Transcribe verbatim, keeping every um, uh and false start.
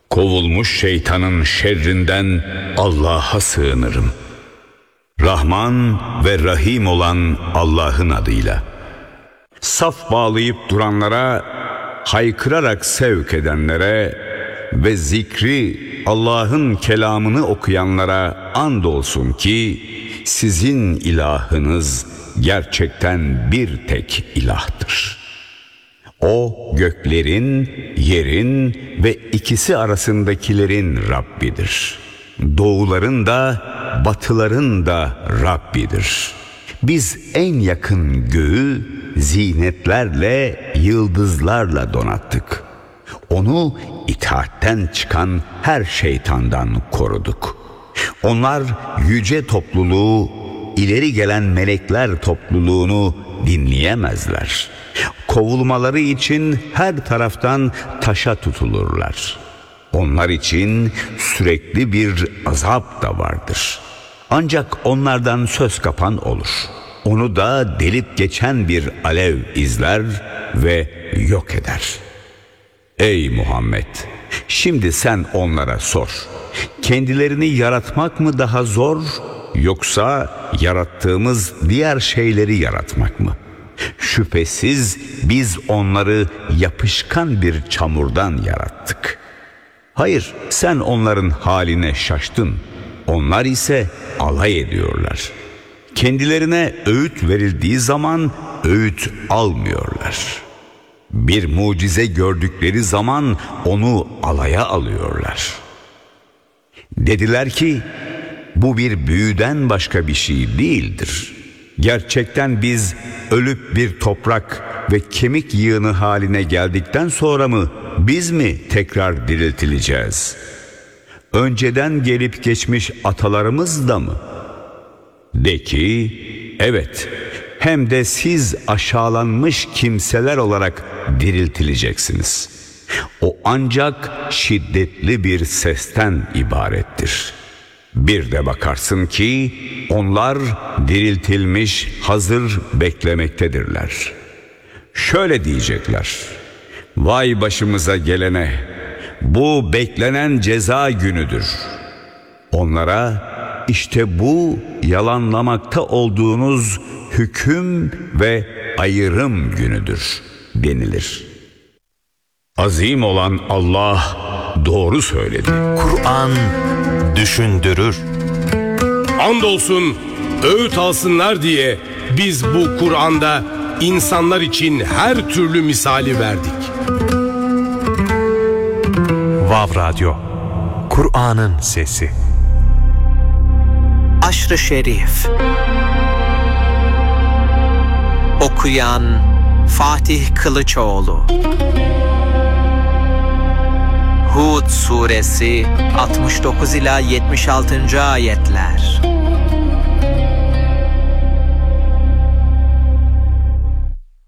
Kovulmuş şeytanın şerrinden Allah'a sığınırım. Rahman ve Rahim olan Allah'ın adıyla. Saf bağlayıp duranlara, haykırarak sevk edenlere ve zikri, Allah'ın kelamını okuyanlara andolsun ki sizin ilahınız gerçekten bir tek ilahtır. O göklerin, yerin ve ikisi arasındakilerin Rabbidir. Doğuların da, batıların da Rabbidir. Biz en yakın göğü zinetlerle, yıldızlarla donattık. Onu itaatten çıkan her şeytandan koruduk. Onlar yüce topluluğu, ileri gelen melekler topluluğunu dinleyemezler. Kovulmaları için her taraftan taşa tutulurlar. Onlar için sürekli bir azap da vardır. Ancak onlardan söz kapan olur. Onu da delip geçen bir alev izler ve yok eder. Ey Muhammed! Şimdi sen onlara sor. Kendilerini yaratmak mı daha zor, yoksa yarattığımız diğer şeyleri yaratmak mı? Şüphesiz biz onları yapışkan bir çamurdan yarattık. Hayır, sen onların haline şaştın. Onlar ise alay ediyorlar. Kendilerine öğüt verildiği zaman öğüt almıyorlar. Bir mucize gördükleri zaman onu alaya alıyorlar. Dediler ki, bu bir büyüden başka bir şey değildir. Gerçekten biz ölüp bir toprak ve kemik yığını haline geldikten sonra mı biz mi tekrar diriltileceğiz? Önceden gelip geçmiş atalarımız da mı? De ki, evet, hem de siz aşağılanmış kimseler olarak diriltileceksiniz. O ancak şiddetli bir sesten ibarettir. Bir de bakarsın ki onlar diriltilmiş, hazır beklemektedirler. Şöyle diyecekler: vay başımıza gelene, bu beklenen ceza günüdür. Onlara işte bu yalanlamakta olduğunuz hüküm ve ayrım günüdür denilir. Azim olan Allah doğru söyledi. Kur'an düşündürür. Andolsun öğüt alsınlar diye biz bu Kur'an'da insanlar için her türlü misali verdik. Vav Radyo, Kur'an'ın sesi. Aşr-ı Şerif. Okuyan Fatih Kılıçoğlu. Hud Suresi altmış dokuz ila yetmiş altıncı ayetler.